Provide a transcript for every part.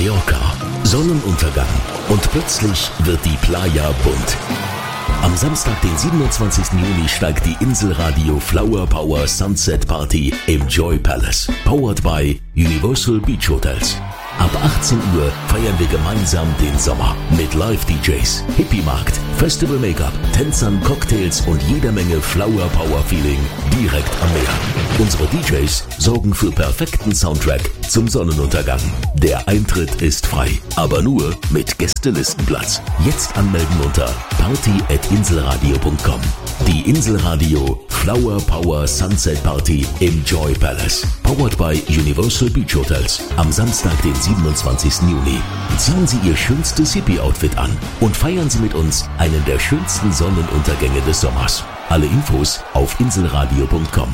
Mallorca, Sonnenuntergang und plötzlich wird die Playa bunt. Am Samstag, den 27. Juni, steigt die Inselradio Flower Power Sunset Party im Joy Palace, powered by Universal Beach Hotels. Ab 18 Uhr feiern wir gemeinsam den Sommer mit Live-DJs, Hippie-Markt, Festival-Make-up, Tänzern, Cocktails und jeder Menge Flower-Power-Feeling direkt am Meer. Unsere DJs sorgen für perfekten Soundtrack zum Sonnenuntergang. Der Eintritt ist frei, aber nur mit Gästelistenplatz. Jetzt anmelden unter party@inselradio.com. Die Inselradio Flower Power Sunset Party im Joy Palace, powered by Universal Beach Hotels. Am Samstag, den 27. Juni. Ziehen Sie Ihr schönstes Hippie-Outfit an und feiern Sie mit uns einen der schönsten Sonnenuntergänge des Sommers. Alle Infos auf inselradio.com.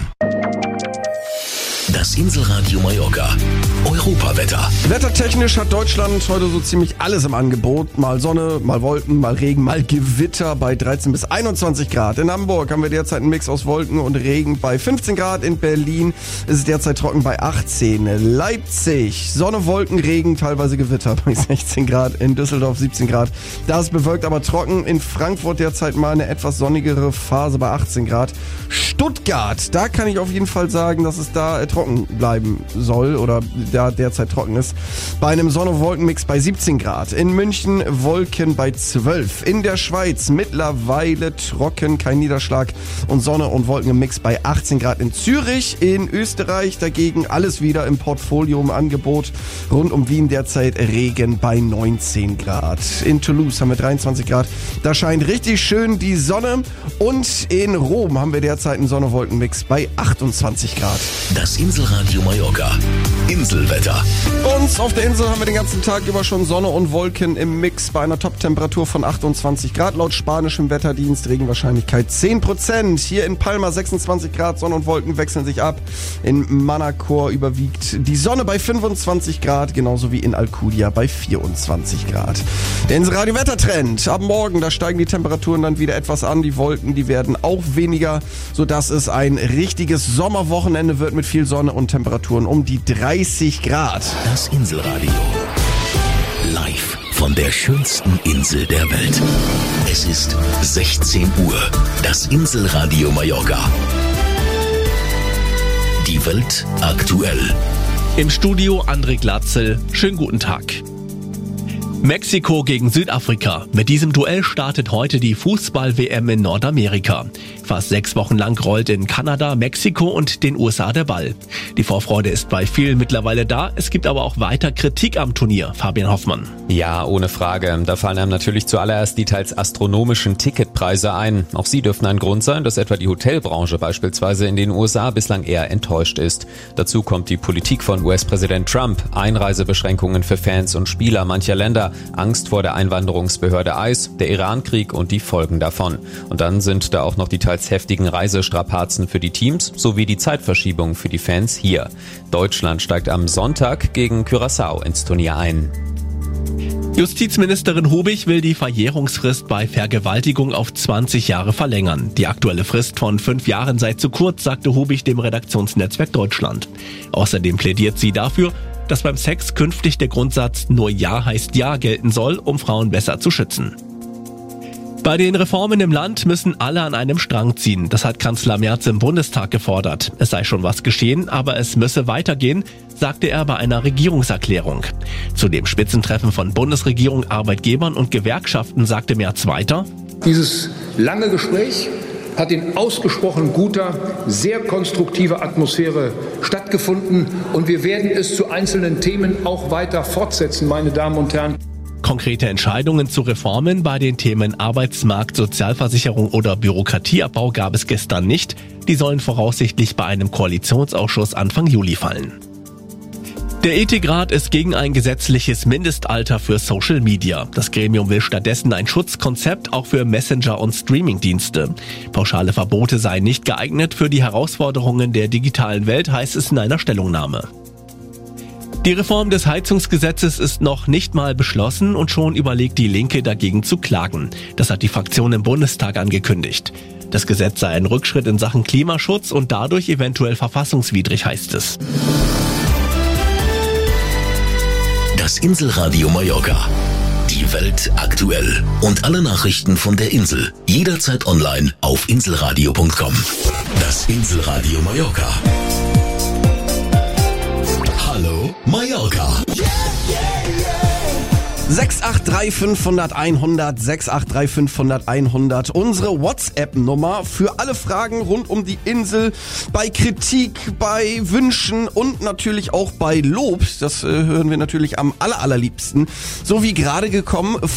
Das Inselradio Mallorca. Europawetter. Wettertechnisch hat Deutschland heute so ziemlich alles im Angebot. Mal Sonne, mal Wolken, mal Regen, mal Gewitter bei 13 bis 21 Grad. In Hamburg haben wir derzeit einen Mix aus Wolken und Regen bei 15 Grad. In Berlin ist es derzeit trocken bei 18. Leipzig, Sonne, Wolken, Regen, teilweise Gewitter bei 16 Grad. In Düsseldorf 17 Grad. Da ist bewölkt, aber trocken. In Frankfurt derzeit mal eine etwas sonnigere Phase bei 18 Grad. Stuttgart, da kann ich auf jeden Fall sagen, dass es da trocken bleiben soll oder da derzeit trocken ist. Bei einem Sonne-Wolken-Mix bei 17 Grad. In München Wolken bei 12. In der Schweiz mittlerweile trocken, kein Niederschlag und Sonne und Wolken im Mix bei 18 Grad. In Zürich, in Österreich dagegen alles wieder im Portfolio im Angebot. Rund um Wien derzeit Regen bei 19 Grad. In Toulouse haben wir 23 Grad. Da scheint richtig schön die Sonne. Und in Rom haben wir derzeit einen Sonne-Wolken-Mix bei 28 Grad. Das Inselradio Mallorca. Inselwetter. Bei uns auf der Insel haben wir den ganzen Tag über schon Sonne und Wolken im Mix bei einer Top-Temperatur von 28 Grad. Laut spanischem Wetterdienst Regenwahrscheinlichkeit 10%. Hier in Palma 26 Grad, Sonne und Wolken wechseln sich ab. In Manacor überwiegt die Sonne bei 25 Grad, genauso wie in Alcudia bei 24 Grad. Der Inselradio Wettertrend. Ab morgen, da steigen die Temperaturen dann wieder etwas an. Die Wolken, die werden auch weniger, sodass es ein richtiges Sommerwochenende wird mit viel Sonne und Temperaturen um die 30 Grad. Das Inselradio. Live von der schönsten Insel der Welt. Es ist 16 Uhr. Das Inselradio Mallorca. Die Welt aktuell. Im Studio André Glatzel. Schönen guten Tag. Mexiko gegen Südafrika. Mit diesem Duell startet heute die Fußball-WM in Nordamerika. Fast 6 Wochen lang rollt in Kanada, Mexiko und den USA der Ball. Die Vorfreude ist bei vielen mittlerweile da. Es gibt aber auch weiter Kritik am Turnier. Fabian Hoffmann. Ja, ohne Frage. Da fallen einem natürlich zuallererst die teils astronomischen Ticketpreise ein. Auch sie dürften ein Grund sein, dass etwa die Hotelbranche beispielsweise in den USA bislang eher enttäuscht ist. Dazu kommt die Politik von US-Präsident Trump. Einreisebeschränkungen für Fans und Spieler mancher Länder. Angst vor der Einwanderungsbehörde ICE, der Iran-Krieg und die Folgen davon. Und dann sind da auch noch die teils heftigen Reisestrapazen für die Teams sowie die Zeitverschiebung für die Fans hier. Deutschland steigt am Sonntag gegen Curaçao ins Turnier ein. Justizministerin Hubig will die Verjährungsfrist bei Vergewaltigung auf 20 Jahre verlängern. Die aktuelle Frist von 5 Jahren sei zu kurz, sagte Hubig dem Redaktionsnetzwerk Deutschland. Außerdem plädiert sie dafür, dass beim Sex künftig der Grundsatz nur Ja heißt Ja gelten soll, um Frauen besser zu schützen. Bei den Reformen im Land müssen alle an einem Strang ziehen. Das hat Kanzler Merz im Bundestag gefordert. Es sei schon was geschehen, aber es müsse weitergehen, sagte er bei einer Regierungserklärung. Zu dem Spitzentreffen von Bundesregierung, Arbeitgebern und Gewerkschaften sagte Merz weiter: Dieses lange Gespräch hat in ausgesprochen guter, sehr konstruktiver Atmosphäre stattgefunden und wir werden es zu einzelnen Themen auch weiter fortsetzen, meine Damen und Herren. Konkrete Entscheidungen zu Reformen bei den Themen Arbeitsmarkt, Sozialversicherung oder Bürokratieabbau gab es gestern nicht. Die sollen voraussichtlich bei einem Koalitionsausschuss Anfang Juli fallen. Der Ethikrat ist gegen ein gesetzliches Mindestalter für Social Media. Das Gremium will stattdessen ein Schutzkonzept auch für Messenger- und Streamingdienste. Pauschale Verbote seien nicht geeignet für die Herausforderungen der digitalen Welt, heißt es in einer Stellungnahme. Die Reform des Heizungsgesetzes ist noch nicht mal beschlossen und schon überlegt die Linke dagegen zu klagen. Das hat die Fraktion im Bundestag angekündigt. Das Gesetz sei ein Rückschritt in Sachen Klimaschutz und dadurch eventuell verfassungswidrig, heißt es. Das Das Inselradio Mallorca. Die Welt aktuell. Und alle Nachrichten von der Insel. Jederzeit online auf inselradio.com. Das Inselradio Mallorca. Hallo Mallorca. 683 500 100, 683 500 100. Unsere WhatsApp-Nummer für alle Fragen rund um die Insel, bei Kritik, bei Wünschen und natürlich auch bei Lob. Das hören wir natürlich am allerliebsten. So wie gerade gekommen